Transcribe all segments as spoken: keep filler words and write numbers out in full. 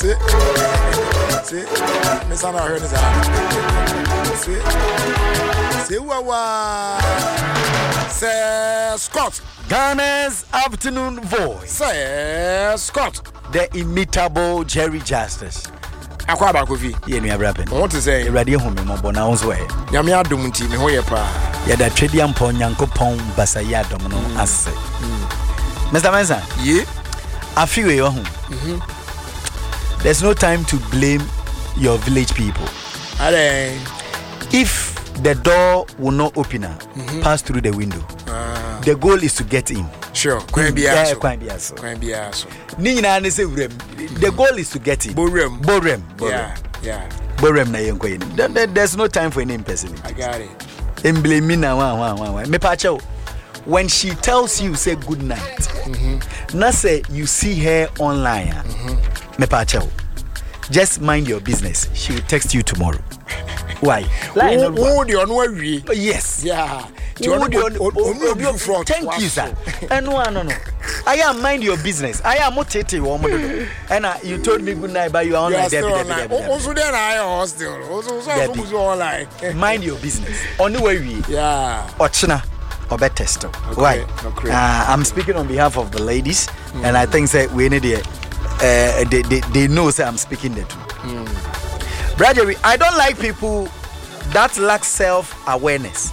See, see, Miss Anna heard this. See, see, what Sir Scott, Ghana's afternoon voice. Sir Scott, the imitable Jerry Justice. Akwaba Kofi. Ye no abrapen. What to say? Radio home mo bona onzo e. Nyame adom nti me ho ye pa. Ye da twediam pon Nyankopon basaya adom no ase. Mister Mensa. Ye. Afi we ho. Mhm. There's no time to blame your village people. Are if the door will not open, mm-hmm. pass through the window. Ah. The goal is to get in. Sure. Kwan bia so. Yeah, kwan bia so. Kwan bia so. Ni nyina ne se wurem. The goal is to get in. Borem. Borem. Yeah. Yeah. Borem na yenko yin. There's no time for any person. I got it. Emblem me na wan wan wan. Me pa chew. When she tells you say good night, mm-hmm. na say you see her online, mm-hmm. me pa chew. Just mind your business. She will text you tomorrow. Why? Like oh, oh, the onwe. Yes. Yeah. Oh, the thank you, sir. And no, no, no. I am mind your business. I am motete woman. And uh, you told me good night, but you are online. You are online. Also, then I am hostel. Also, so online. Mind your business. On the way we. Yeah. Ochina. Or better test. Why? Okay. Uh, I'm speaking on behalf of the ladies, mm. and I think that we need it. Uh, they, they, they know that I'm speaking the truth. Mm. Brother, I don't like people that lack self-awareness.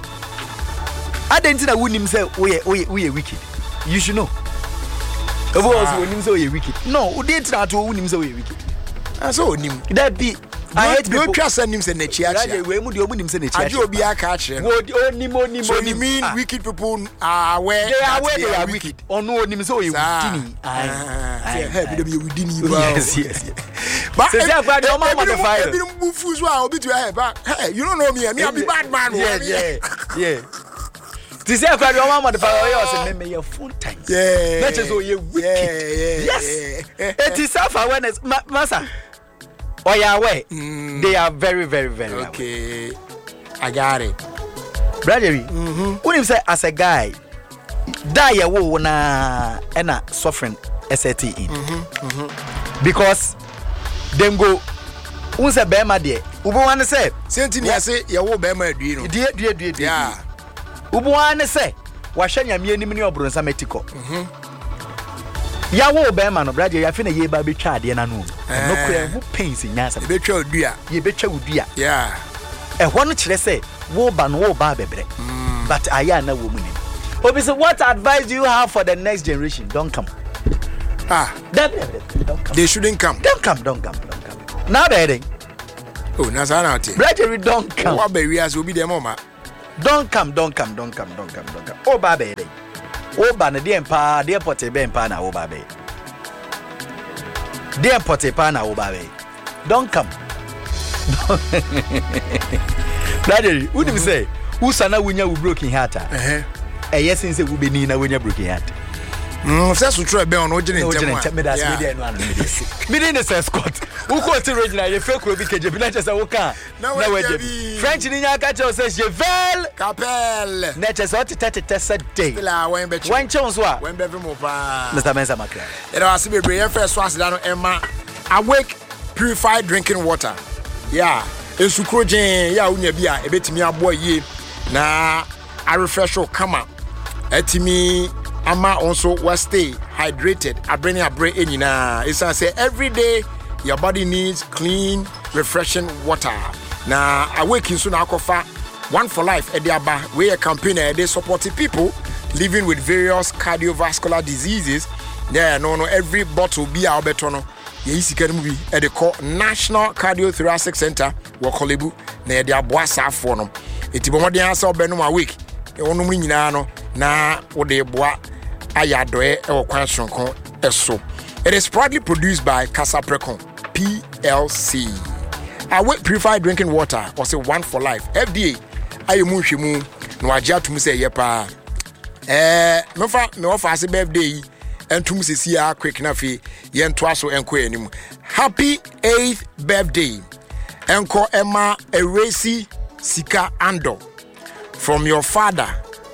I didn't know when him say we we we wicked. You should know. Of course, when him say we wicked. No, we didn't know to when him say we wicked. I saw him. That be. I hate people. No trust him say nechiachi. We mu de omu him say nechiachi. Ajo obi aka ache. Wo oni mo ni mo. So you mean ah. wicked people are aware they are aware they, they are wicked. Ono oni say we wicked. Aye. Hey, we dey within you. Yes, yes. But say say gba the man modify. Ebi mu fuzu a obi to help. Hey, you don't know me. Me I be bad man. Yeah, yeah. Yeah. This is a crowd. Your mama the power. You say me your full time. Yeah. Not just oh you wicked. Yeah, yes. It is self awareness, master. Oh yeah, way. Mm. They are very, very, very. Okay, aware. I got it, brother. Mm-hmm. When you say as a guy, die ya wo na ena suffering S A T in, mm-hmm. Mm-hmm. because them go. Unse bema de. Ubu wane say. Senti ni ase ya wo bema adu no. Die die die die. Yeah. Ubu wane say. Wahwe nyame anim ni obronsa metiko. Mhm. Ya wo bema no brother ya fe na ye ba betwa ade na no. No kura hu pains nyasa. Betwa odua. Ye betwa odua. Yeah. E ho no kire say wo ba no wo ba bebre. But aya na wo mu ni. Obi say what advice do you have for the next generation? Don't come. Ah, don't come. They shouldn't come. Don't come, don't come, don't come. Now bedding. Oh, na sana ati. Brother don't come. What be we as obi dem mama. Don't come, don't come, don't come, don't come, don't come. Oh, baby. Oh, banner, dear pa, dear pote ben pana, oh, baby. Dear pote pana, oh, baby. Don't come. Brother, who do you say? Who sana when you broken heart? Eh, yes, since it will be Nina when you're broken heart. Mm, so to try be on original original me that's media no me this me dey say Scott who quote original you fake obi keje bi na chese wo kan na we dey French ni nya ka che say Cheval Capel na chese what thirty thirty day la wen be wen che so a wen be mo pa Mister Mensa Makra e da wase bebre yen first was da no Emma Awake purified drinking water yeah ensukro gen ya unya bi a ebetimi abo yie na a refresh o kama etimi ama also was stay hydrated abreni abre enyina isa say every day your body needs clean refreshing water na Awake so na akofa one for life ediaba we a campaigner they supporting people living with various cardiovascular diseases yeah no no every bottle be our better no ye sika mu bi e de call National Cardiothoracic Center wo Kolebu na e de aboa safo no etibo modern asa obenu Awake e wonu mu nyina no na wo de boa ayadoe e wo kwan sonkon eso. It is proudly produced by Casaprecon P L C. Awake purified drinking water was a one for life F D A ayemu hwemu no agya tum say yepa eh mefa me offer say birthday entum sisi a quick na fi yento aso enko anim. Happy eighth birthday enko Emma Eresi Sika Ando from your father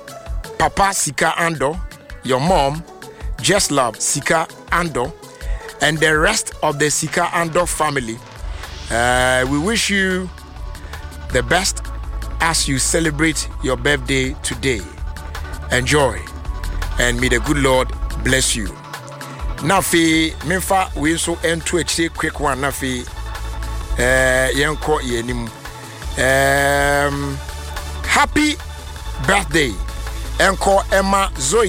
Papa Sika Ando, your mom Just Love Sika Ando, and the rest of the Sika Ando family. Uh, we wish you the best as you celebrate your birthday today. Enjoy, and may the good Lord bless you. Nafi, Minfa, we also enter a quick one. Nafi, uh, Yanko Yenim. Um, happy birthday, Enko Emma Zoe.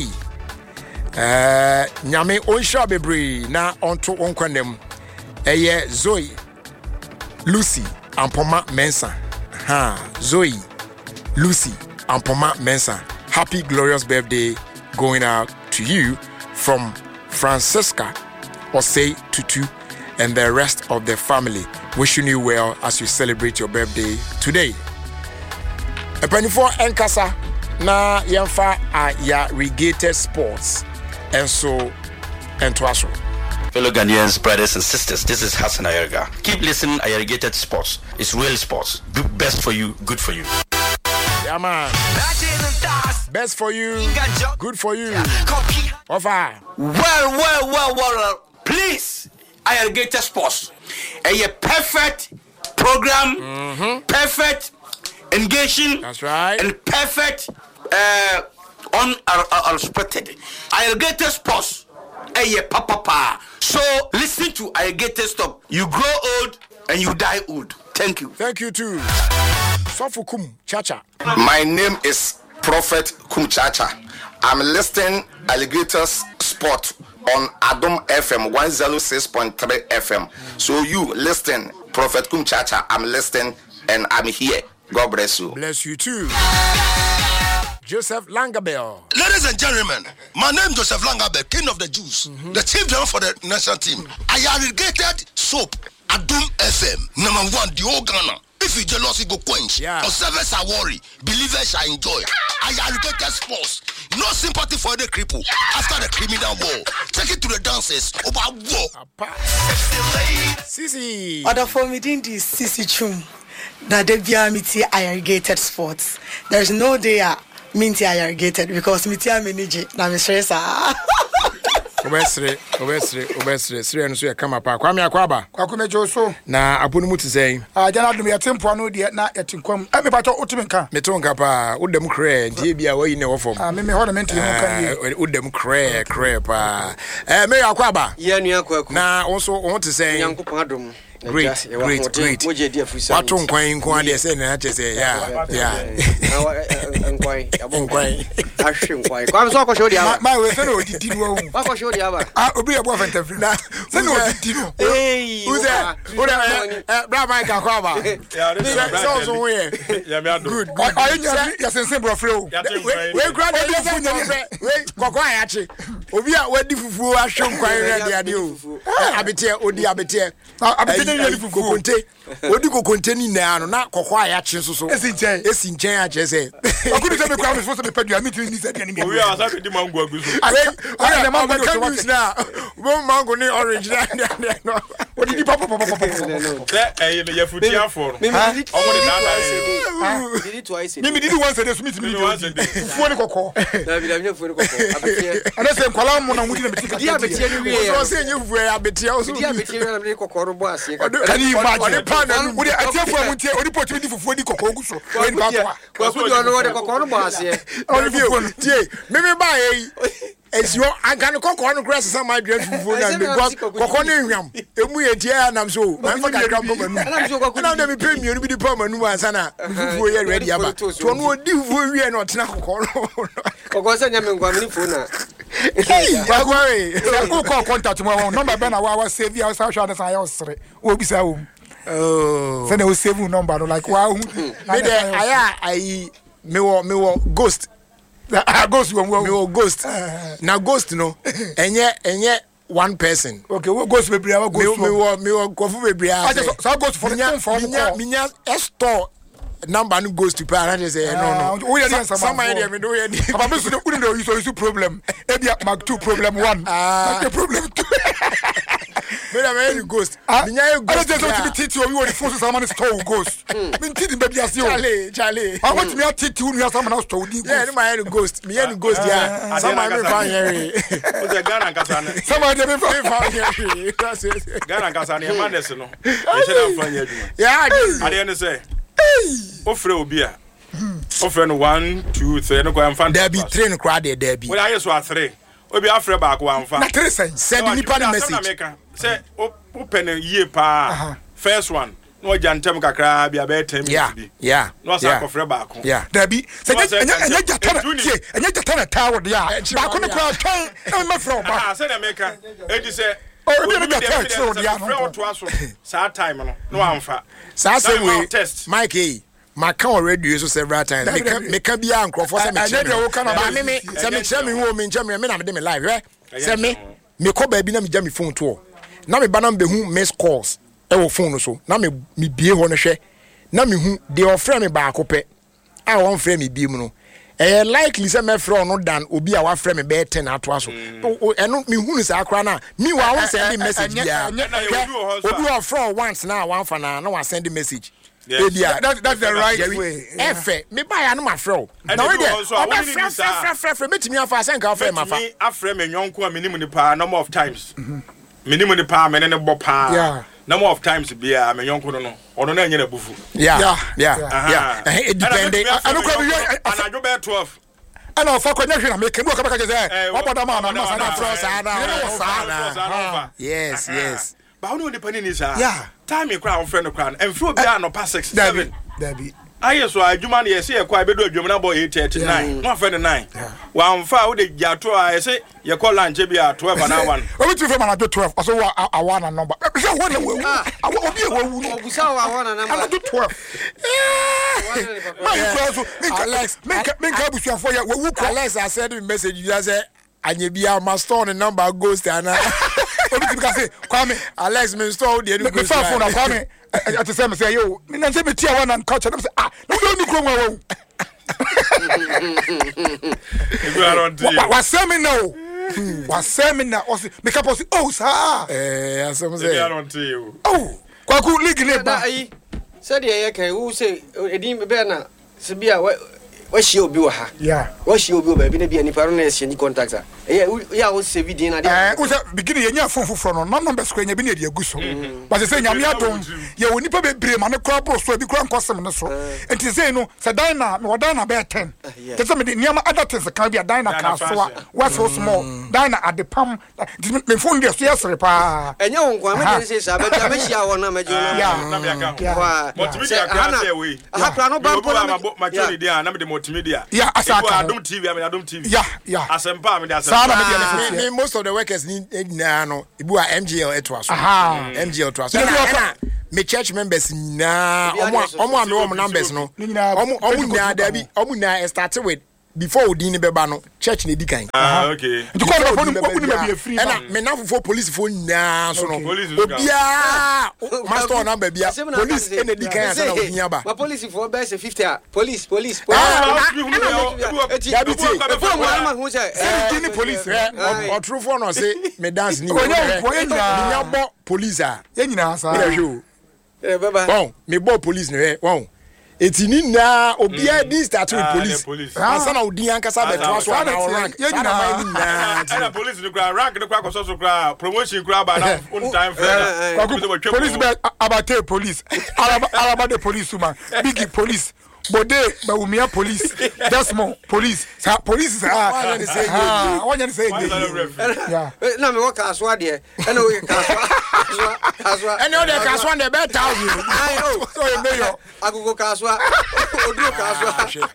Uh, Nyame Onsha Bebri na onto onkwanem. Eye Zoe, Lucy, Ampoma Mensa. Ha, Zoe, Lucy, Ampoma Mensa. Happy glorious birthday going out to you from Francesca Osei Tutu and the rest of the family. Wishing you well as you celebrate your birthday today. A twenty-four Enkasa na yamfa a ya Regated Sports and so and Twaso. Fellow Ghanaians, brothers and sisters, this is Hassan Ayerga. Keep listening, Irrigated Sports. It's real sports. Do best for you, good for you. Yeah, man. Best for you, good for you. Offer. Well, well, well, well, please, Irrigated Sports. A perfect program, mm-hmm. perfect engaging, that's right, and perfect uh, unexpected. Irrigated Sports. A papa pa. So listen to Irrigated Stop. You grow old and you die old. Thank you. Thank you too. Sofukum Chacha. My name is Prophet Kum Chacha. I'm listening Alligators Sport on Adom F M one oh six point three F M. So you listen, Prophet Kum Chacha. I'm listening and I'm here. God bless you. Bless you too. Joseph Langabell. Ladies and gentlemen, my name is Joseph Langabell, King of the Jews, mm-hmm. the chief driver for the national team. I Irrigated soap, Adom F M, number one, the whole Ghana. If you jealous, you go quench. Yeah. Observers are worried, believers are enjoy. I Irrigated sports. No sympathy for the cripple. After the criminal war, take it to the dancers. About war. Sisi. Other for me, didn't this Sisi Chum. That they be amity Irrigated sports. There's no day. Minti Irrigated because Minti Ameniji na mistress ah. Obesre, obesre, obesre. Sire no so ya kama pa. Kwame akwaba. Kwakume joso. Na aponu muti sei. Ah jana dum ya tempo ano de na yatinkwam. E me pato otimi nka. Me to nka pa. Udem kre, die bia wayi ne wo fom. Ah me me ho na menti ho kan ye. Udem kre, kre pa. Eh me akwaba. Ye nua kwaku. Na wonso won te sei. Nyankopon adom. Great, great, great. Watu nkwan nkwan de say na che say yeah, yeah. Nkwan, nkwan. Ahwe nkwan. Kwa so akosho di aba. Ma we say no didi no wu. Akosho di aba. Ah obi e bo fanta free na. Say no didi no. Eh. Uze. Uze. Eh bra ba ka kwa ba. So so we. Ya me ado. Good. Ayi nya ya sense bro free o. We grad dey fufu nya. We kokwa ya che. Obi a wadi fufu ahwe nkwan re de ade o. Abete odi abete. Abete kokonte odi kokonte ni na no na kokwa ya che nso so esi nchen esi nchen a che say akuru se me kwa me so me pedua me tiri ni se ni me we are say di mango agu so ayi na mango so what na bo mango ni orange na no odi di papa papa papa say eh me yafuti afo no omo de dada did it twice me me did once a smith me fufu ni kokko na bi da bi fufu ni kokko abete ana se nkwala mo na mudi na metika di abete ni wie so say nyi fufu ya abete o so di abete na me kokko ro bo ase can you imagine odi atiafo amuntie odi potimi di fufu di kokko gu so we ni bakwa kwa ku di ono de kokko ro bo ase odi fufu tie me me ba yi esio agane kokko no grass some my dread fufu na because kokko no hwam emu ye tie na so man fa ka drum manu na na me pe mienu bi di pa manu ansa na fufu ye ready aba to no odi fufu wie na otena kokko no kokko se nya me ngwa me phone na bagware ko ko contact mo won number be na wa wa save ya sa sha da sa ya osre wo bi sa wo oh say na wo save number like wow me there aya ai me wo me wo ghost ah ghost wo me wo ghost na ghost no enye enye one person okay wo ghost be bria wo ghost me wo me wo kofu be bria so ghost for the phone for minya minya store number no goes to pa and say no no we dey some idea me do we dey papa so we dey use use problem e be mark two problem one mark problem two me na me ghost me nya ghost I just want to titi o we want force someone store ghost me titi baby as you Charlie Charlie I want me titi you you someone store di yeah no my ghost me nya ghost yeah some my me fan here o de Ghana kasa ne some my me fan here that's it Ghana kasa ne madness no e sheda fan here adwuma yeah ade ne say o frɛ obi a o frɛ no one two three no ko am fan there be train crowd there there be we are so a three obi afrɛ baako amfa na three sen send nipa the message say o pen ye pa first one no jantem kakra bia be ten yeah yeah no sa ko frɛ baako yeah there be say enya enya jatana tie enya jatana tawo de ya baako no kwa twan e me frɛ ba ah say na meka e di say o bi na be text o de ya no to aso sa time no no amfa sa say we Mike eh my can already so several times me can me can be an crofo say me chere ba me me say me chere me hu me chere me na me de me live eh say me me ko ba bi na me jam me phone to na me ba na me hu miss calls e wo phone so na me me bie ho no hwe na me hu de ofre me ba akopɛ a won frɛ me bie mu no eh likely say me frɛ no dan obi a wa frɛ me be ten ato aso eno me hu no sa akra na me wa won send message bia obi wa frɛ once na wan fa na na wa send message. Yes. Yeah, that, that's the right Jerry, way. Efe, me buy anu ma frɛ. Na we dey. Oba frɛ frɛ frɛ frɛ me timi afa sen ka frɛ ma fa. Me afrɛ me nyonko a menimu ni pa number of times. Menimu ni pa me ne ne bɔ pa. Yeah. Number of times bia me nyonko no no. Ono na nyɛ na bufu. Yeah. Yeah. Yeah. It depend. Anu ko bi anajo be twelve. Ana ofa ko nyahwe na me kemu ka ka say. Oboda ma na na na frɛ sa na. Yes, yes. Ba wonu ni pani ni sa. Yeah. Time me cry on friend no cry. And feel be no pass six seven. Dabi. Aye so adwuma na yesi ekwa bedo adwuma na boy eight thirty-nine. No friend nine. Wa mfa wo de gyato a yesi ye call lunch bi a twelve na one. Obi tu fe ma na twelve. Aso wa awa na number. Se wo na wo. Awo obi e wo wu. Obusa wa awa na number. Ana do twelve. My friends, Alex, make make abusu afo ya wo wu. Alex I send me message you say anye bia ma store the number ghost ana. Obi ti ka say Kwame Alex me store the new ghost. Me phone na Kwame. Ati say me say yo, me na say me tia one and culture. Me say ah, no do ni kro wa wo. You are on to you. Wa say me no. Wa say me na o say me ka post oh sa. Eh, asem say. You are on to you. Oh, kwaku league le ba. Ai. Say dey ye kan wo say edin be na se bia wa shi obi wa ha. Yeah. Wa shi obi ba bi na bia ni paro na shi ni contact a. Eh ya wo save din na dey. Eh, wo say begin ye nya phone foforo no, no number square nya bi na dey aguso. But say nya me adom, ye woni pa bebre ma ne kra bro so bi kra nkosem ne so. Enti say no, say dan na me wadan na be ten. Te say me de niam other things kan bia dan na ka so a, wa so small. Dan na adepam, me phone dey so yesre pa. Enya won kwa me dey say sa ba bia me hia won na me jo na. Yeah. Wa. Multimedia can say we. Ha pra no ban polo ma joni dia na me de multimedia. Yeah, asaka. Adom T V, I mean Adom T V. Yeah, yeah. Asempa me de asempa. Me, me most of the workers need na no ibu a M G L eto aso. Aha. M G L to aso. Na me church members na omo omo am omo numbers no. Omo omo na da bi omo na start with before odin ni beba no church na edikan. Ah okay. To call the phone open be free. Na me na for police phone na so no. Obia master number bia police en edikan asa na odin aba. Ma police for be say fifty a police police. Ah, ya bi ti. Phone wa ma hu say eh ni police eh o true phone no say me dance ni. Ko nya ko nya me nya bo police a. Ye nyina sa. Eh baba. Bon, me bo police no eh. Bon. Eti ni na obia din start with police. Asa na odin ankasa be to aso na rank. Ye nyina na. Na police no kra rank no kra koso so kra promotion kra ba na on time for. Police be abate police. Araba araba the police man. Big police. Bode ba umia police. Just more police. Sa police ah. Ah, wanya say. Yeah. Na me work aswa de. Na we kaswa. Kaswa. Any other kaswa de be thousand. I know. So you know. Agogo kaswa. Odio kaswa.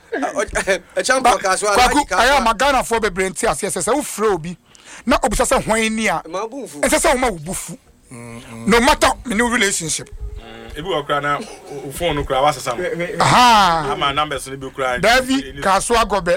A champion kaswa. Kwaku aya magana for be brenti ase ase se wo frɛ obi. Na obusa se hwan ni a. Ma bufu. Ese se wo ma bufu. No matter any relationship. Ebi okra na phone no kra wasasa no. Aha. Ama numbers no bi kra. David kaso agobe.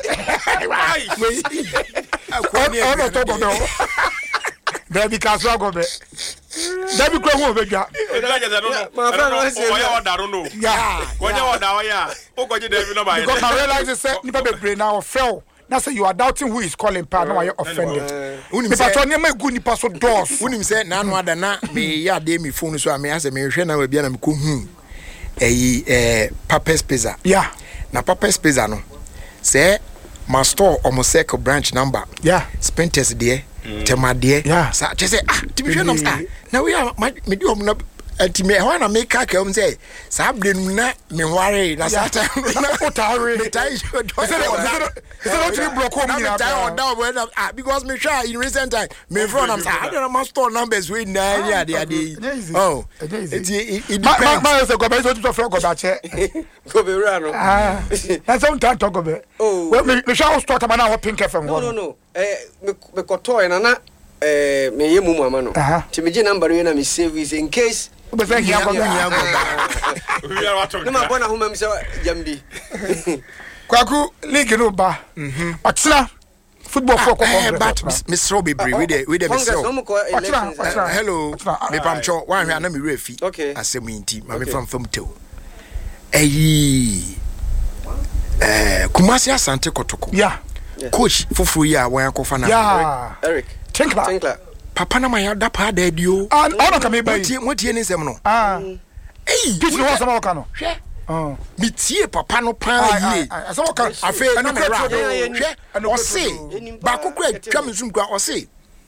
Oh no to gobe. David kaso agobe. Dabi kura hu obedwa. My friend was saying, "Oya oda no." Yeah. Oya oda oya. O ko je David no ba. Because I realize say nipa bebre now fell. Now say you are doubting who is calling pa now you offended. Unim say Nipa to nyama egu nipa so doors. Unim say na no ada na me ya de me phone so me ase me hwe na bia na me ko hu. Eyi eh Papa's Pizza. Yeah. Na Papa's Pizza no. Say my store Omoseko branch number. Yeah. Spenters there. Tema there. Yeah. Sa je say ah ti me hwe na ah. Na we are me di om na ati me ho na make ka ka um say sa blenu na me ware na sa time Na otare. me tai show do. Is it not you block home me tie on down when ah because me try in recent time me front am say I don't know store numbers we na there there there. Oh. It it Ma depends. ma say go be so to feel go ba che. Go be run. Ah. Na some time talk go be. Oh. Well me me shall start man na pink F M. No no no. Eh me me kotoy na na eh me ye mumu ama no. Ti me je number we na me save is in case Be say here go be. We are watching. no ma bona ho mam say jambi. Kwaku league no ba. Mhm. Otsena football for ko Eh, congress. but Miss Robbie Bri we dey we dey Congress no Miss mo ko elections. What's that? hello me pam cho wan hwe na me refi Okay. asem nti ma me Okay. from from tew eyi eh Kumasi Asante Kotoko Yeah. coach foforo yi a wan akofa na Yeah. Eric. Tinkla. Tinkla. papa na ma ya da pa da dio Ah, ona ka me ba yi. motie motie ni nsem no Ah. eh Pitch no sama waka no. hwe Oh. me tie papa no pa yi Sama waka. afi na me ra hwe o se ba kokura twa me zum kwa o se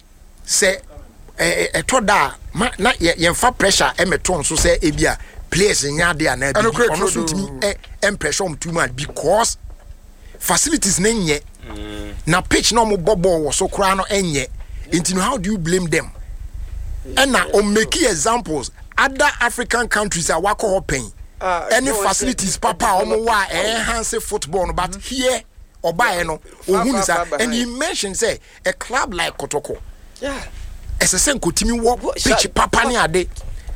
se eh eto da ma na ye mfa pressure e meto nso se e bia players nya de ana bi ono so ntimi e impression too much because facilities na nye na pitch no mo bobo wo so kra no enye into how do you blame them and na o make examples other African countries are wako hoping Uh, any no, facilities papa omo wa enhance football no but here obae no ohun sa and he mentioned say a club like Kotoko Yeah. esese nkotimi wo pitch papa ni ade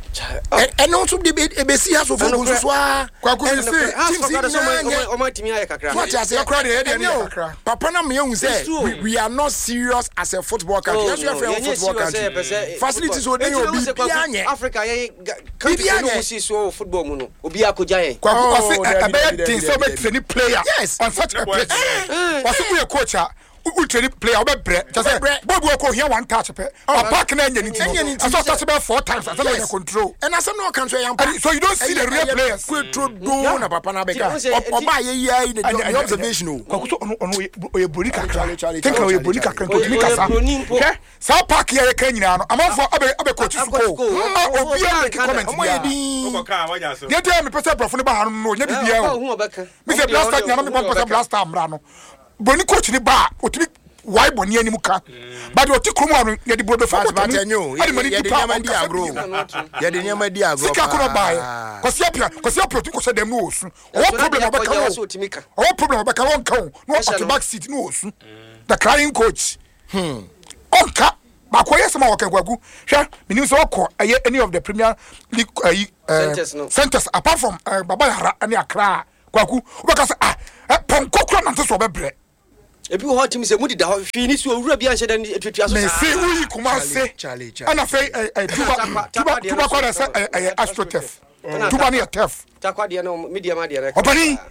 and also the ebesi aso for go so a Kwaku and say team Team see na o ma timi aye kakra. what I say Yakra de head and yakra. papa na me hu say It's true. we, we are not serious as a football country. Yes, we are a football country. Facilities o dey obi bianye. Africa ye country no see so football mu no. Obi akoja ye. Kwaku Oh, o say David, a better David, thing so David, make David. any player Yes. on such a pitch. Eh. Was you a coach a who train player obe bre just say Bre. boy go ko here one touch pe or back na enye ni Enye ni team I saw touch about four times I don't Yes. control And as no country yam. And so you don't see the real players. Kwetro do na papa na beka. Ti- Oba ye ye And- the and- observation o. Kwaku so ono ono oye broni kakra Charlie, Charlie, think Charlie, oye broni Charlie, kakra Charlie. ko mi kasa Oye broni mpo. hwɛ saa park here ka nyina no amanfo abe abe coach Akɔ school school. ah Oh, obi oh, make oh, comment Omo ye ya din. Oko ka wanya so. dia dia me pese brofo ne ba hanu no nya bibia Yeah, o who obeka? me say blaster nyama me pon pese blaster amra no broni coach ni ba otimi why boni ani muka but the oti kromo anu ye di brobe fa But ko but enyo. ade mani Ye di de pa nyama di agro. Ye de nyama di agro. sika kono bae ko sia pia ko sia pia ti ko se dem no osu o problem obeka Oya wo so timika. o problem obeka won ka wo no Yes, at no. back seat no osu the crying coach hmm onka ba ko yes ma wo ka gwagu hwe menim so ko aye any of the premier league ayi Centers, no. centers apart from uh, baba yara ani akra gwagu obeka say ah ponko kra na nteso obebre Ebi ho timi se mudi da ho fi ni so owura bia nhyɛ da ni etutua so. me say uyi kuma se Charlie, Charlie. ana fe tuba Takwa- tuba takwa deɛ tuba no kwa so- na say eh astrotef Ɛna tuba ne tef Takwa de no media ma de na. Opani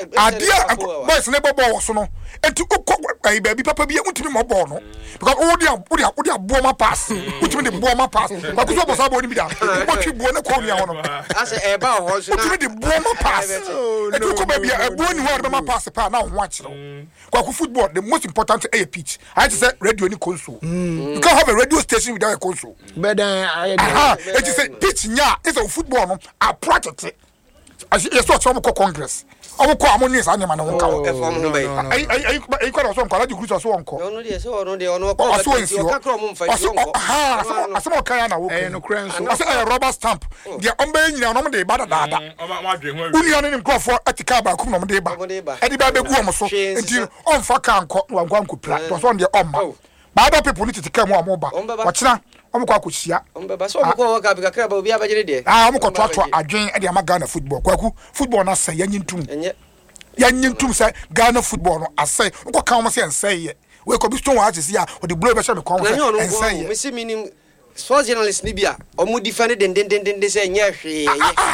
adia boys ne bobo wo so no enti ukọ ai baby papa bi utimi mo ball no because wo dia wo dia wo dia bo ma pass utimi de bo ma pass ba ku so bo so bo ni bi da wo twi bo ne ko mi ho no Ase e ba ho so na. utimi de bo ma pass enti ko ba bi e bo ni ho de ma pass pa na ho akire kwa ku football the most important is pitch I just say radio ni console you can't have a radio station without a console Bedan I aha it is a pitch nya is a football no a project as you saw some congress omo ko amoni sa nyama na won ka wo E fo mo be. ai ai ai ai kwa so nko ala di kruso so nko No no de so no de ono ko. o so ensi O ka kro mo mfa o so nko. ha asemo kan na wo Eh no kran so. o say a rubber stamp dia omba nyina no mo de ba da da Oma ma dwe ho awi. uni ani nkrofo etika ba kum no mo de ba Mo de ba. edi ba be gu omo so Hwee enti nsesa. on fa kan ko wa ngwa nkopra to so de omma Oh. ba da people ni titika mu amoba Omba ba. wachina omo kwa kuhia On be ba so mo ko ka bi kakra ba obi abagere de. ah omo ko to to adwen e de ama Ghana football kwaku football na say yanyintum Enye. yanyintum say Ghana football no asay nko kan omo say ensay ye we ko bi stone wa ati sia o de blow be she me kon Na nyo no ensay me ye si minim sports journalist ni bia omo defend den den den den say nya hwe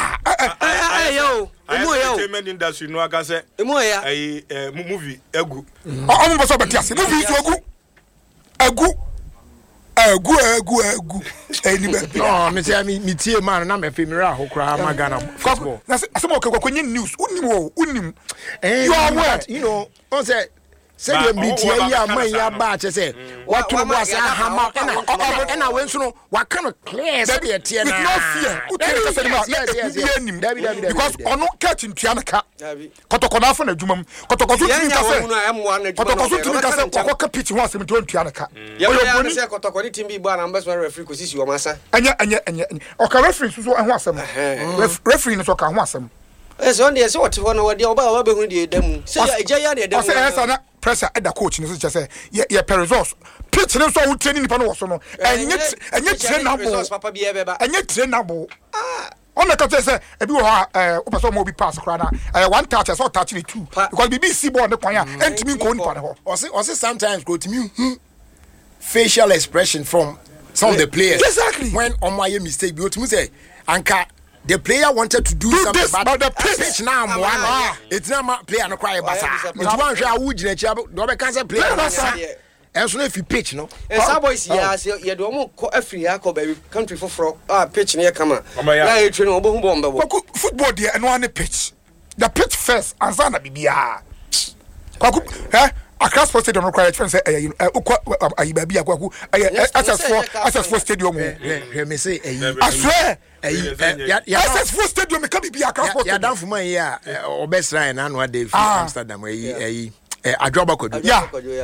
eh yo omo yo entertainment industry no aka say omo ya eh movie egu omo bo so beti ase movie so egu egu egu egu egu eni be no me say me tie man na me femira ahokra magana football na say mo ke kwakonye news unim wo unim you are what you know on say say the media ya man ya ba che say what to boss ahama na na we nso no wa kan clear say the tie na no fear utere ka say ma enim because ono catch ntua na ka kotoko na fa na adwuma kotoko so tumi ka say kotoko so tumi ka say kwakọ ka pitch ho asem ntua na ka ya ya say kotoko ni team bi bo na ambassador referee ko sisi o masa anya anya anya o ka referee so ho asem referee no so ka ho asem yes on dey say what for no we dey oba oba be hu dey dem say eja ya dey dem say yes na pressure at the coach no so say ye per results pitch no so training nipa no so no enye enye trainable papa bi e beba enye trainable ah on the say e bi wo ha eh o person mo bi pass kra na eh one touch so touch ni two because B B C ball ne kwan ya entimi ko nipa ne ho o say o say sometimes go to me facial expression from some of the players exactly when on my mistake bi o to me say anka the player wanted to do, do something this, but, but the pitch, pitch now I'm one ah. It's not my player no cry basa it's one share who gina chia do be can say player basa and so if you pitch no and some boys yeah say you do mo afri ya ko baby country for fro ah pitch ne kama na you train obo hu bomba bo football there and one pitch the pitch first and so na bibia kwaku eh Accra Sports Stadium required friends say eh ayi ba bia kwaku eh access for access for stadium he me say eh I swear ya access for stadium me can be Accra Sports ya dan for man here obesran na no dey fi Amsterdam eh eh eh adwoba kodu yeah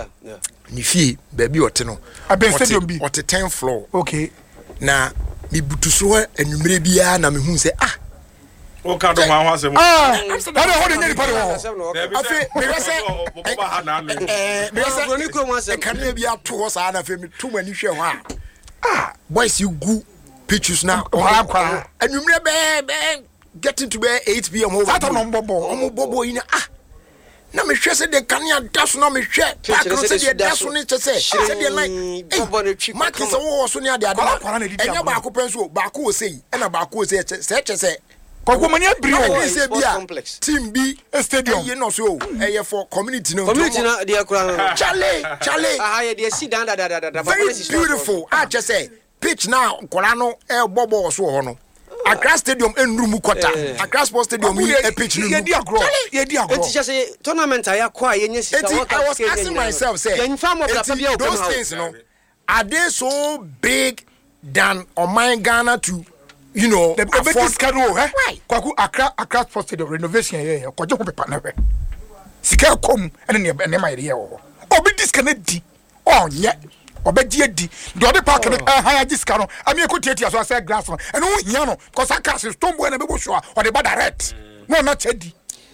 ni fie ba bi ote no aben stadium bi ote ten floor okay na mi butuso anumere bia na me hu say ah o ka do ma ho asem ah na ho de nyeri pa de ho afi me say baba ha na me eh me say roni kro mo asem kan bi ato ho sa na fe me to mani hwe ho a ah boys you go pictures now kwa anumere be be getting to be eight p m over that no bobo omo bobo ina ah na me hwe se de kan ya daso na me hwe pack no se de daso ni che se se de like bobo ne twi mark se wo so ni ade ade enya ba ko penso ba ko o sei na ba ko o sei se che se Koko mani abri o se bia team bi stadium ye no so eh for community no community na dey akura chale chale ah yeah dey sit down da da da da very beautiful ah just say pitch now kola no e bobo so ho no Accra Stadium enru mu kota Accra Sports Stadium yi e pitch no ye di agro ye di agro it just say tournament aya kwa ye nya sika what I was asking myself say those things no are they so big than on my Ghana to you know the big schedule eh kwaku Accra Accra Sports Stadium renovation here kwaje ko pepa na hwe sika kom ene ne ne ma yere wo obi disconnect di onye obedi edi the other park na higher discount no ami ekotietia so say grass no ene wo hia no cause aka se stone boy na bebo so o de ba direct no na chedi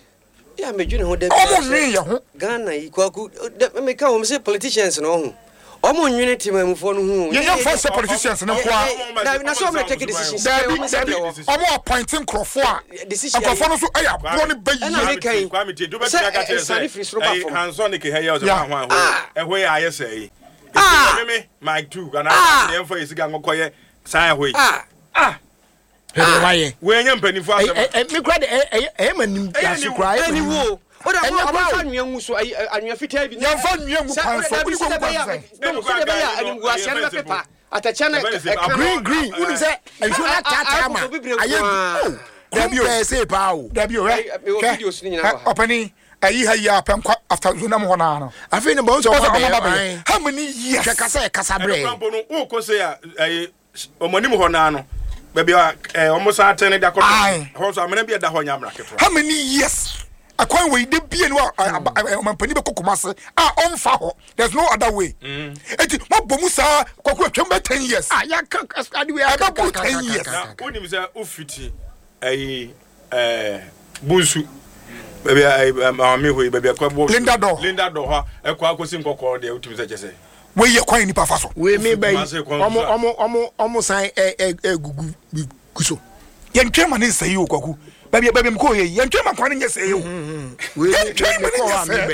ya medwene ho de omo nwe ye ho Ghana yi kwaku me ka wo say politicians no ho omo nwene timamfo no hu ye ye for politicians no kwa na na so me take decisions omo appointing crofo a decision crofo no so aya bo ne bayi na me kan kwa me tie do be tia ka tie say hanson ke he ya o se ma ho ho e ho ya aye say ah me Mike two kana dem for isiga ngokoye sai ho yi ah ah he why we nya mpanifo asem eh me kra de eh manim dasu kra any wo o da mo afa nua ngu so anua fitaa bi ya fa nua ngu kwan so bi ko ko no so de ya anim gu asia na pepa atachana green green uni say enso na tata ma aye dabi o say pa o dabi o eh videos ni nyina ba opani ayi ha ya penkwa after zona mo na no afi ne bon so ba ba how many years ka kasa kasa bre kampo no o ko say eh omonim ho na no baby eh omo sa atene da ko ho so amena bi da ho nya amra keto how many years akwan we de bie no mampani be kokomase ah onfa ho there's no other way eti mo bomu sa kwaku atwem be ten years ah ya ka ade we aka ten years onim say ofiti eh eh bunsu baby am me ho baby akwa bo Linda do Linda do ha ekwa akosi nkokọ de otum say chese we ye kwan ni pa fa so we me bay omo omo omo omo san e gugu guso ye ntwema ne nsai o kwaku baby baby mko ye ye ntwema kwan ne nyese ye o we me ko ha me bay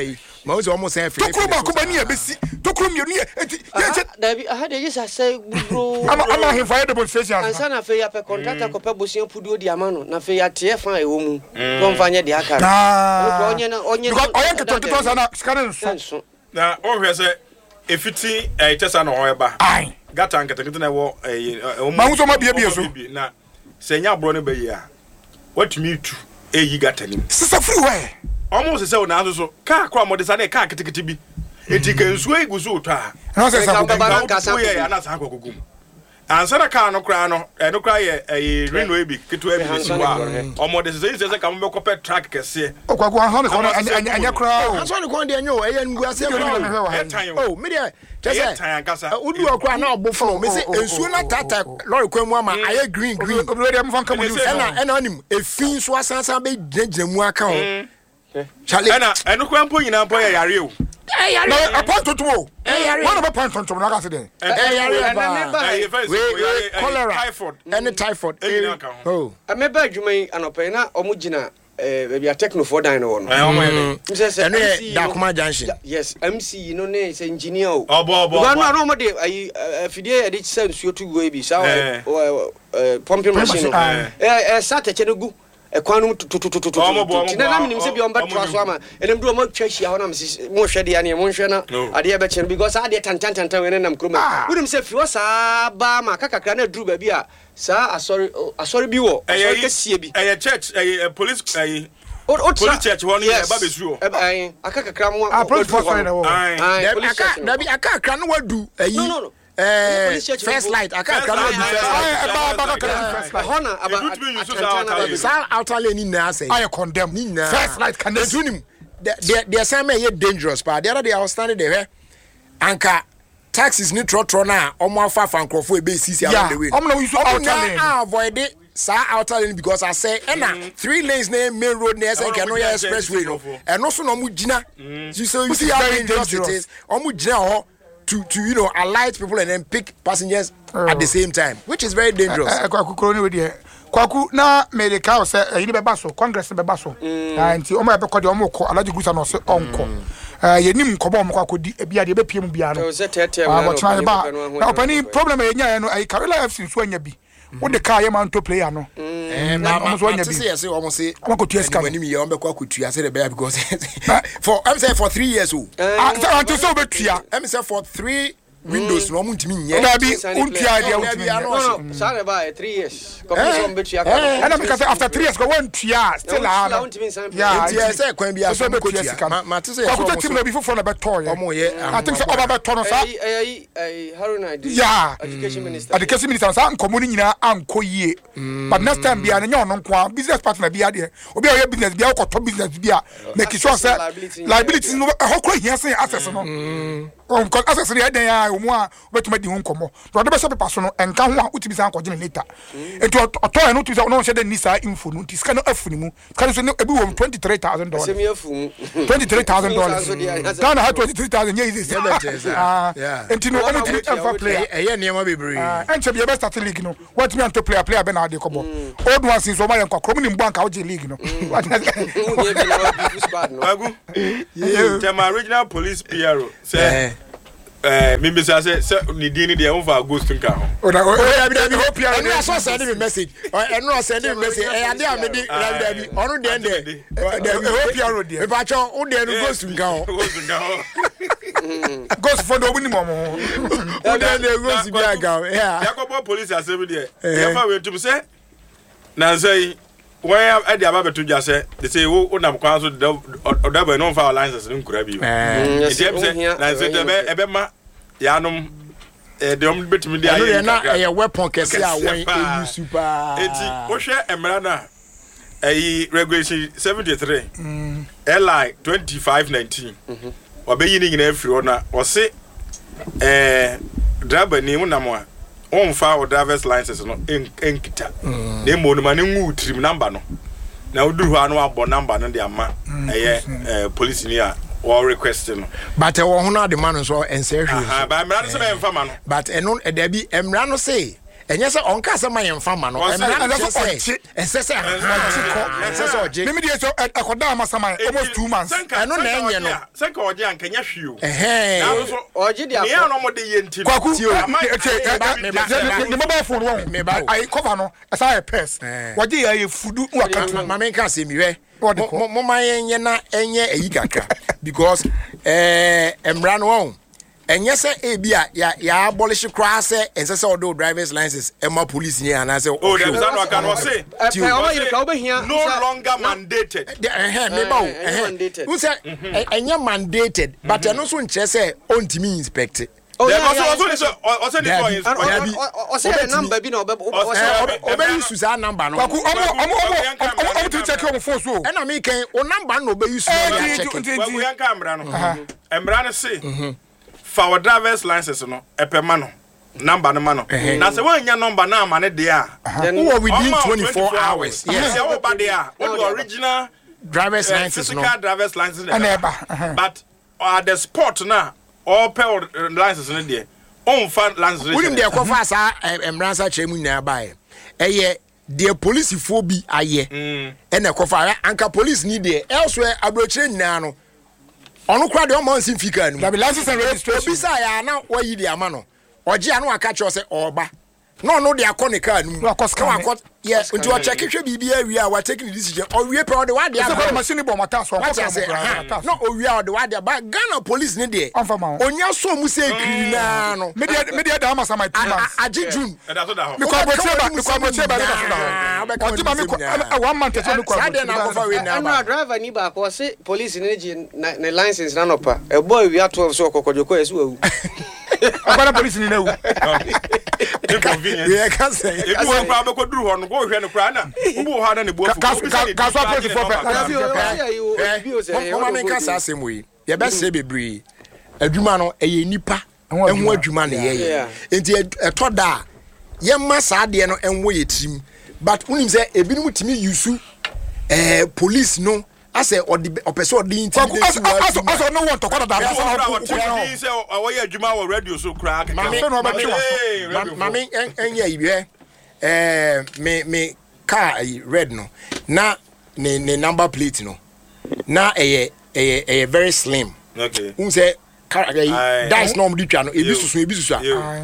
ma wo se almost say free tokuro ba ko ba ni e besi tokuro mi ni e David I had a yes I say bro ama ama he fire demonstration ansa na fe ya pe contractor ko pe bosia pudu di ama no na fe ya tie fa e wo mu to mfa nya de aka no onye na onye because oye keto keto sa na scan nso na o hwe se efiti e tesa no ho eba ai gata nketekete na wo e ma wo so ma bia bia so na se nya bro no be yi a watumi tu e yi gata ni sisa free way almost say o na so ka kwa mo de sa na ka ketekete bi enti kansuo igusu to a na se sa ko ba nka sa ko ye ana sa ko gugum ansa na ka no kra no e no kra ye e reno ebi keto ebi si wa omo de se se ka mo be ko pe track kese okwago han no anya kra han so ne kon de anyo e yan ngu ase oh me de just say udu okra na obofo me se ensuo na tata lorry kwan mu ama aye green green obere am fanka mu ena ena onim efin so asansan be gyinagyina mu aka ho Charlie ena eno kwan po nyina po ye yare o eh yare no apart to to eh yare one of a point to na gas dey eh yare ba we cholera typhoid any typhoid oh ameba adwuma yi anope na omugina eh bia techno for dan no no eh omo ye eno ye Dakuma junction yes M C no ne se engineer o obo obo no no no de ayi afidie e de se nsuo tu go e bi sa eh pumping machine eh eh sat eche no gu ekwanu tututututu tina na minim se bi on betwa so ama enem du o ma twa hia ho na mo hwe de ane mo hwe na ade e be chen because ade tantan tantan we nam kroma wunim se fi o sa ba ma kakakra na duru ba bi a sa asori asori bi wo asori kesie bi eh church eh police eh police church won e ba be su o eh akakakra mo a police force na wo na bi akakra no wadu ayi no no eh first light akakra no wadu eh ba ba first light hona aba sal outer lane ni na say I condemn first light can tunim the the assignment is dangerous but the other day I was standing there anka taxis ni trotro na omo afa fa nkrofo e be sisi around the way omo na we so outer lane avoid it sa outer lane because I say ena three lanes na main road na say can no expressway no and no so no mu gina you so you see how dangerous it is omo gina ho to to you know alight people and then pick passengers oh. at the same time which is very dangerous kwaku kroni we dey kwaku na medical say yin be baso congress be baso anti o ma be kode o mo ko alaji gusa no se onko eh yenim ko bo mo kwaku di bia de be pie mu bia no na opani problem e nya no ai Karela F C so anya bi wo de car ye man to player no eh na mo so anya bi say say o mo say o ko tues kan ni ye o be kwaku tua say the bear because for I'm say for three years o ah until so be tua I'm say for three windows no muntimi nye na bi untia dia untimi no no sorry ba three years commission be tua and I because after three years go one tua still ah yeah yeah say kwan bi aso ko tua ma to say ko ko team na bi fofo na be toy omo ye I think say oba be tono sa eh eh Haruna yeah education minister education minister sa nkomo ni nyina anko yie but next time bia na nyon nko business partner bia de obi o business bia ko to business bia make sure say liabilities no ho ko hia say access no on ko access ni eden ya omo a obetuma di ho nkomo to de be se pepa so no enka ho a utimi san ko gene later enti oto e no utimi san no se de ni sa info no nti ska no afuni mu ska so ebi wo twenty-three thousand dollars semi afu twenty-three thousand dollars Ghana ha twenty-three thousand yeah is ah enti no omo ti alpha player eh ye niam bebre enche be best start league no what me anto player player be na ade kobo old one since o ma yen kwa krom ni mbo anka o je league no agu tema regional police P R O say eh me say say ni di ni dey on for ghost nka ho o na o ya bi da bi hope ya no so send me message e no send me message e ade am di da bi onu de de hope ya ro de e pa cho o de no ghost nka ho ghost nka ho ghost for do ni momo o de de ghost bi aga yeah yakobo police assembly there e fa we tum say na say where at the ababetu just say they say wo unam kwan so odaba no fa license nkura bi eh say na say ebe ebe ma yanom eh de om betumi dia ye na eh weapon kese a won e use super enti wo hwe emra na eh regulation seventy-three L I twenty-five nineteen obeyi ni nyina afiri ona wo se eh driver ni unam a on fa o driver's license no enkita na mo no mane ngu trim number no na oduru ha no abo number no de ama eye police ni a or request no but e wo ho na de man so ense hwe ah ba emra no se be mfa ma no but eno e da bi emra no say ɛnyɛ sɛ ɔnka sɛ ma yɛn fa ma no ɛmra no sɛ ɛsɛ sɛ ɛsɛ sɛ ɔgye mimi deɛ so ɛkɔda amasama almost two months ɛno na ɛnyɛ no sɛ nka ɔgye anka nya hwio ɛhɛn ɔgye de akɔ no mo de yɛ nti kwaku ne mobile phone wɔn ayi cover no ɛsa yɛ purse wɔgye yɛ yɛ fudu wakatu ma menka sɛ miwɛ mo ma yɛnyɛ na ɛnyɛ ayi kakra because ɛɛ ɛmra no wɔn ɛnyɛ sɛ ebi a yɛ abolish koraa sɛ ɛnsɛ sɛ ɔde driver's license ɛma police ni anaasɛ oh dem sa no aka no say no longer mandated ɛhɛn meba o ɛhɛn wusɛ ɛnyɛ mandated but ɛno so nkyerɛ sɛ ɔntimi inspect oh yeah also also also the boy is also number bi na obe obe use that number no kwaku omo omo omo omo to check your phone so ɛna me kan o number no obe use no ya check kwaku yan ka amra no amra no say for our driver's license no epema no number no ma no na say wan nya number na ama ne de a who within twenty-four hours yes say wo ba de a what the original driver's license no physical driver's license but at the spot na all pay license no there on fan license we dey go fa sa emransa chemu nyina bae eye the police fo bi aye e na ko fa anka police ni there elsewhere abrochire nyina no onu kra de o man sin fika nu that be license and registration obi sa ya na wayi de ama no oje anu aka cho se oba no no de akọ ne car nu akọ yes until o check hwe bibi awie a wa take the decision o wie pe o de wa de ama machine bomb attack so no o wie o de wa de ba Ghana police ne de onya so mu se kiri na no me de me de da ama sama two months age June e da so da ho me ko aboche ba me ko aboche ba da so da o ti ma me ko one month so me ko aboche na ko fa we na ba driver ni ba ko se police ne ji ne license na no pa e boy wi twelve so kokojoko esu awu agbara police ni na wu we can say e bu kwa be ko duru ho no go hwe no kra na obu ho na ne bo afu ka so police for mama me ka sa asem we ye be se bebre adwuma no eye nipa ehun adwuma ne ye enti etoda ye ma sa de no enwo ye tim but unim say ebinim timi yusu eh police no ase odi opese odi intimidate aso aso no want to kwada da say say awoye adwuma wo radio so kra ka mami enye ibe eh me me car red no na ne ne number plate no na eye eye eye very slim okay un say car dice no mdi twa no ebi susu ebi susu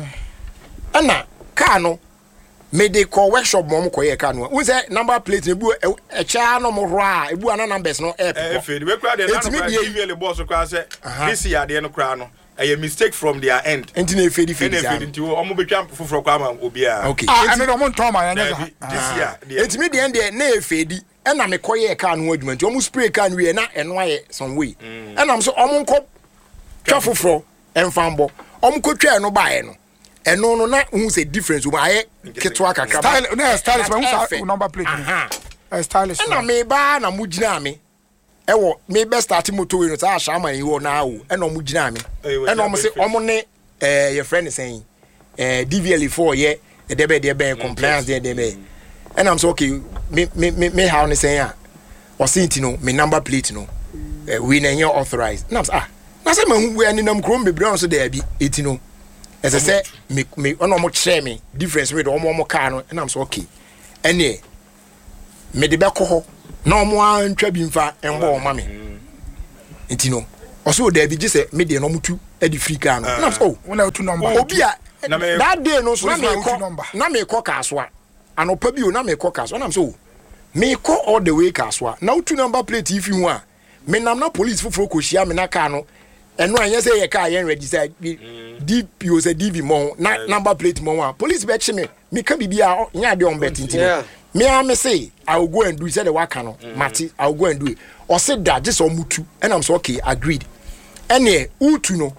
ana car no me dey call workshop mom ko ye car no un say number plate ne bu e cha no mo ro ebu ana numbers no e e fe we kra dey na give the boss kra say this year dey no kra no a mistake from their end enti na efedi fedi na efedi nti o mo betwa foforo kwa ma obi a okay ah eno mo ntoma ya nya this year enti me dey end na efedi e na me koye car no adwuma nti o mo spray car no we na eno aye some way e na so o mo nko twa foforo enfambo o mo ko twa no bae no eno no na hu say difference o aye ketwa kakra style na stylish ma hu number plate eh stylish na me ba na mo gina me ewo me be start motor we no sa sha man yi wo na wo e no mo gina me e no mo se o mo ne eh your friend saying eh D V L four ye e de be de be compliance de de be and I'm so okay me me me how ne saying ah o sinti no me number plate no eh we na you authorized na ah na say man we ani nam krom bebre on so da bi eti no as I say me me ono mo kire me difference with o mo mo car no and I'm so okay ene me de be ko ho na omo antwa bi mfa enbo o mame enti no oso da bi gise me de no mutu e di free car no na so wona otu number obi a that day no so na me ko na me ko kaswa anopa bi o na me ko kaswa na so me ko all the way kaswa na otu number plate if you a me nam na police foforo ko hia me na car no eno anya say ye car yen register D P O say D V mo na number plate mo a police be che me me ka bibia nya de on bet enti me am me say I will go and do say the work no mati I will go and do it or say that just on mutu and I'm so okay agreed ene utu no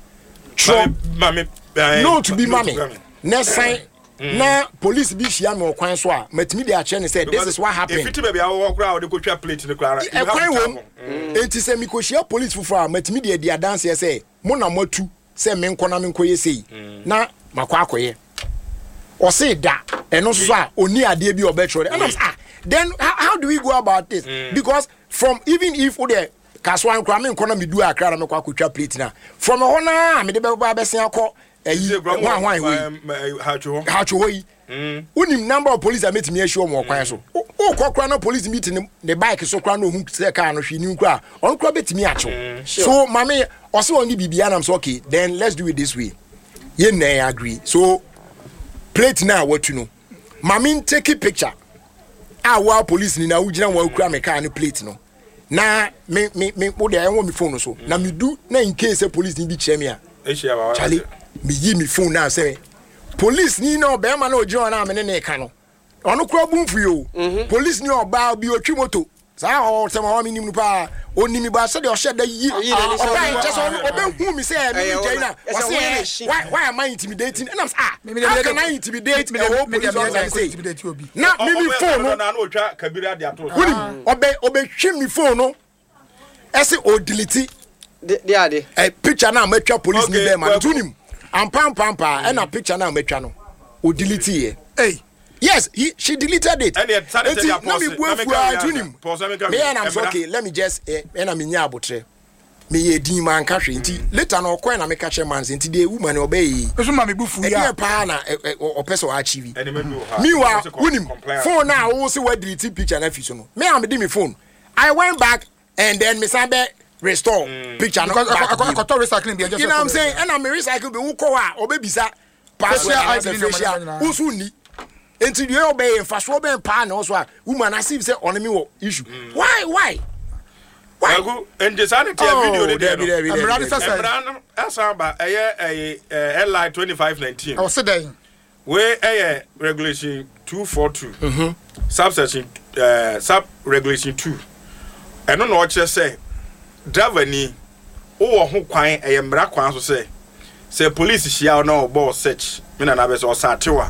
mami no to be mami next time na police be shia me okwan so a matimi dey ache ne say this is what happened if it be our work crowd dey go twa plate ne kra you have enti say me ko shia police fufu a matimi dey dey dance here say mo na matu say me nkona me nkoye sei na makwa akoye o say da eno so a oni ade bi obetro and ah then how, how do we go about this mm. because from even if o dey kaswan kra me nkona me du akra na me kwa akotwa plate na from ho na me dey be ba be sen akọ eyi hwan hwan we ha cho ha cho yi unim number of police that met me show mo kwan so o kokra na police meeting the bike so kra na ohun say car no hwini kra on kra betimi acho so mama also on the bibia na am so okay then let's do it this way ye na agree so plate na what you know mama take a picture ah wa police ni na ugina wa kra me car no plate no na me me me o de I want me phone so na me do na in case police ni bi kire me a Charlie me yi me phone na say police ni no be ma na ojo na me ne ka no ono kura bumfu yo police ni oba bi otwi moto sa ho se ma wa mi nim nu pa onimi ba se de o she da yi oba just obe hu mi say me jai na why why am I intimidating and I'm ah how can I intimidate me the police officer say na me me phone no na otwa kabira de ato obe obe hwe mi phone no ese o delete de ade eh picture na matwa police ni be ma tunim am pam pam pa and a picture na matwa no o delete here hey yes he, she deleted it and let me go for tunim me and I'm so, okay let me just eh and I'm nya abotre me ye din man ka hwe nti later na okwan na me ka che man nti the woman obey so ma me bufu ya e pa na o person achieve me wa unim phone na wo se wa delete picture na fi so no me am di me phone I went back and then me sabe restore mm. picture because I got recycling be just you know what I'm saying and I'm recycle be wo ko a obebisa password facial usu ni enti you obey faso be pa na so a woman as if say on me wo issue mm. why why why go and the sanity video dey there I'm ready to say Emran asamba eh eh L I twenty-five nineteen I was saying we eh regulation two forty-two mhm subsection uh sub regulation two eno no che say driver ni wo ho kwan eyemra kwan so say say police hia na obo search me na na be so satewa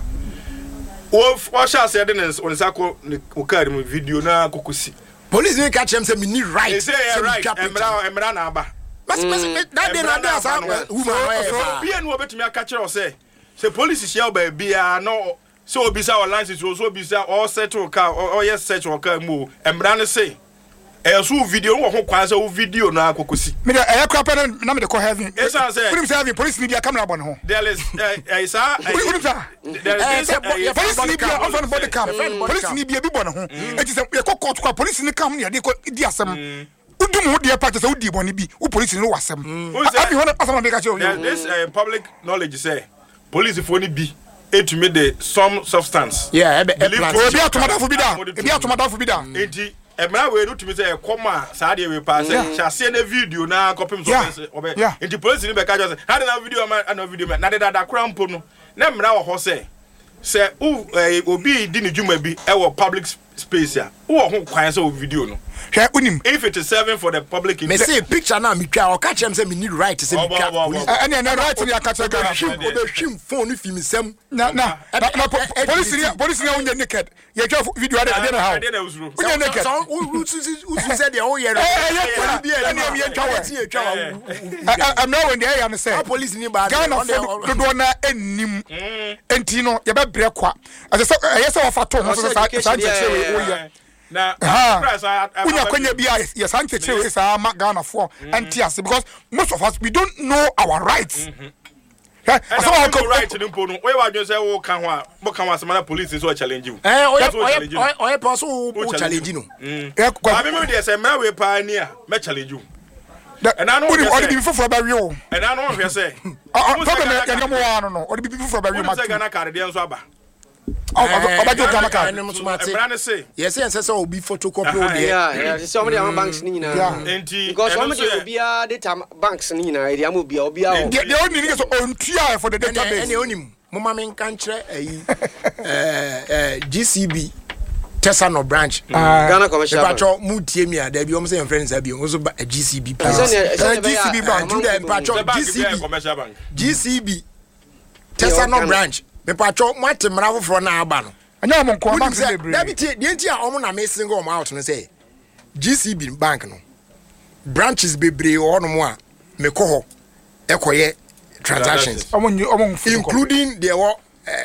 wo wo sha say de on sako o car mu video na kokosi police we catch them say me need right say right emra emra na aba mas mas that day na dey as woman bi enu obetumi aka kire o say say police hia ba bia no so obisa o license so obisa o settle car o yes search o car mu emra ne say eh so video wo ho kwan say video na akokosi me dey eh crap na me dey call heaven yes I say put him police ni dia camera bon ho there is eh sa there is police ni dia on body cam police ni dia bi bon ho e ti say e ko court kwa police ni cam ni dia ko di asem udum ho dia part say udi bon bi u police ni wasem abi ho na asem na be ka che this public knowledge say police for ni bi etumi de some substance yeah e be obi atomada fo bi da e bi atomada fo bi da enti emra we no tumi say e koma sa de we pass chase na video na copy so obe enti police ni be ka just how na video ma na video na de da krampo no na emra wo ho say say obi di ni djuma bi e wo public space ya wo ho kwan say video no hwe unim if it is serving for the public me say picture na me twa o catch them say me need right to say me twa police and and right ni akata ga obe hwim phone fi me sem na na police ni police ni onye naked ye twa video ade ade na how onye naked so who said the whole year eh eh na me twa we twa I'm now when the area me say police ni ba do do na enim enti no ye be bre kwa as say yes say ofa to ho so sa sa we o ye na press unya kwenya bia yes anke chewe sa ma Ghana for antias because most of us we don't know our rights eh so go right no po no we wa dwen say wo kan ho a mo kan wa semana police so challenge you eh oye oye pass wo challenge no eh kwa me me dey say mra we pa ni a me challenge you and I know what the before for about you and I know what you say ah problem ya no mo no no what the before for about you ma Ghana card dey so aba obajo Ghana card emra say yes yes say obi photocopy o dey yeah yeah say some of banks ni nyina enti because some of the obi a data banks ni nyina area mo obi obi a they only need so on tia for the database any onim mo ma men kan kire eh eh G C B Tesano branch Ghana commercial bank pacho mu tie mi ada bi o mo say friends abi o so G C B G C B bank Juda pacho G C B commercial bank G C B Tesano branch me pacho mo atemra foforo na aba no anya mo nko bank dey break da bi tie die ntia o mo na me single o out no say G C B bank no branches bebre o no mo a me ko ho ekoye transactions including the what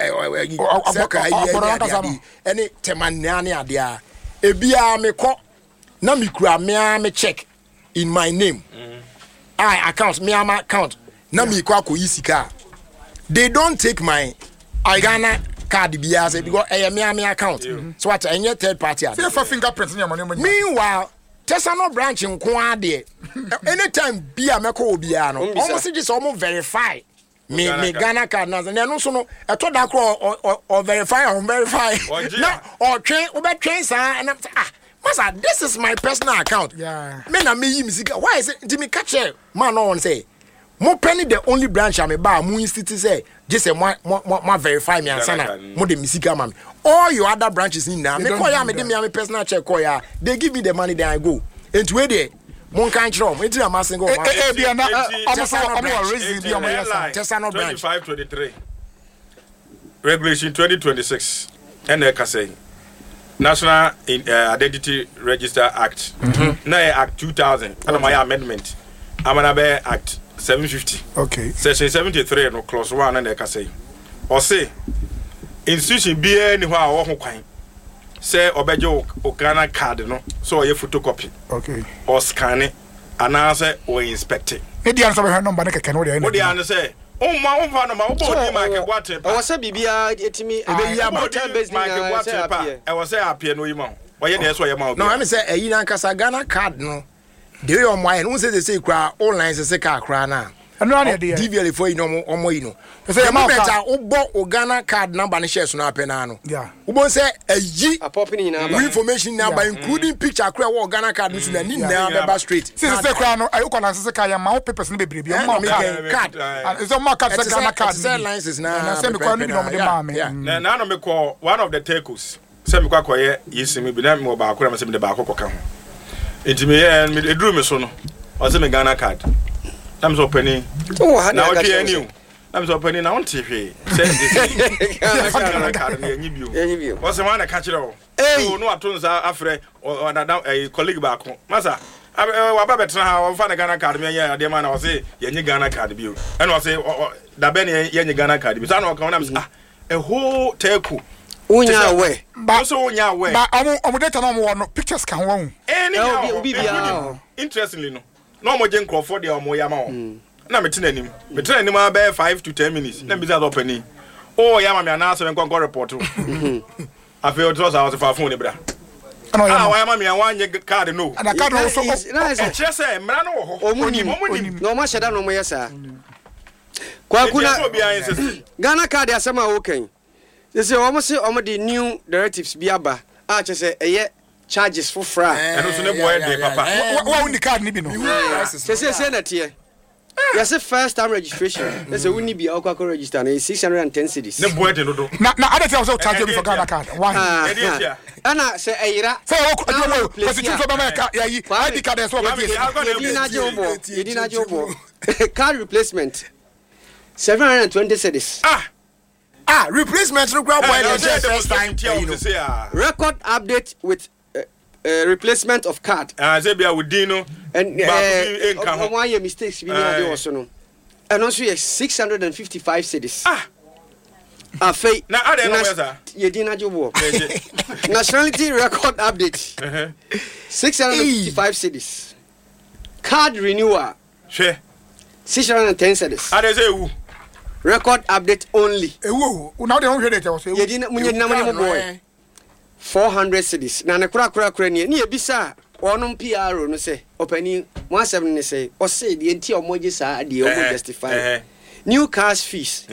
any temanani adia ebia me ko na me kura me me check in my name I account me am account na me ko akoyi sika they don't take my Ghana card biya say because eh me me account so what any third party say for fingerprints in your money. Meanwhile Tesano branch in Kwade anytime bia meko obiya no almost just almost verify me me Ghana card na no so no e to da or or verify or verify na or train obe train sa and ah masa this is my personal account yeah me na me yim sika why is it me catch man no one say mo penny the only branch am ba mo institute say just say mo mo verify me ansana mo de misika ma me all your other branches in na me call ya me de me personal check call ya they give me the money then I go into where there mon kan kiro mo enti am single man eh bia na am so am wa raise bia mo yes Tesano branch twenty-five twenty-three regulation twenty twenty-six and they can say National in, uh, Identity Register Act mm-hmm. na Act two thousand and my amendment amanabe Act seven fifty okay section seventy-three no clause one and they can say or say institution be anywhere or ho kwan say obejo o Ghana card no so ye photocopy okay or scan it and answer or inspect it e di answer be number na keke no dey what dey answer o ma o fa no ma o bo di ma ke boate o se bibia etimi e be ya ma time based na say appear e was say appear no yima o ye dey so ye ma o no I say eyi na nkasa Ghana card no dey your why no say say kra online say ka kra na anu na dey D V L for you no omo yi no say ma ka o bo o Ghana card number na share so na apɛ na no yeah o bo say eyi a pop ni na information number including picture kra wo Ghana card no so na ni na be straight say say kra no ayo kwana say ka ya ma o papers no be bebre bi ma card is o ma card say Ghana card say license na na say me kwa no bi no me ma me na na no me call one of the telcos say me kwa koye yesimi bi na me ba akora me say me de ba akoko ka ho enti me me eduru me so no o say me Ghana card I'm so penny. Oh, ha na odi aniu. I'm so penny na on T V. Say this. Ghana card na enyi bio. Enyi bio. O se ma na ka kire o. O no ato nsa afre o na a colleague ba ko. Masa wa ba betra ha o fa na Ghana card me ya de ma na o se ye nyi Ghana card bio. E no o se da be ne ye nyi Ghana card bio. Sa na o ka na me ah e ho teku. Unya we. Ba so unya we. Ba omo omo data no mo no pictures kan wo. Eh ni obi bia. Interestingly no. No more gen Crawford or Moyama. Na me tena nim. Me tena nim about five to ten minutes. Na me say opening. Oh yama me announce me kon report. I feel it was I was for phone bra. Ah why am me wan ye card no. And card no so. Na say che say mra no ho. Omunim omunim. No ma sheda no mo yesa. Kwa kuna Ghana card asema okay. They say almost say omo the new directives bi aba. Ah che say eye charges for fra and also ne boy dey papa wa won the card ni bi no say say say na tie yes first time registration they say woni bi akwa register na six hundred ten cedis ne boy dey no do na na other thing also charge you for Ghana card why ana say ayira say o ko because you so be make ya yi I D card so be yedi na je obo yedi na je obo card replacement seven hundred twenty cedis ah ah replacement no grab boy the first time you know record update with Uh, replacement of card. Ah, say bia Udino and uh, one year mistakes we dey also no. And also yes six hundred fifty-five cedis. Ah. Ah, fake. Na ade no wesa. Ye di na jobo. Nationality record update. Uh-huh. six hundred fifty-five cedis. Card renewal. She. six hundred ten cedis. Ade say who? Record update only. Eh wo. Now they don't hear that also. Ye di na munye na mo boy. four hundred cedis na ne kura kura kura ni ni ebisa onom P R no say opani one seven ni say o say the enti omoji sa de omo justify new cars fees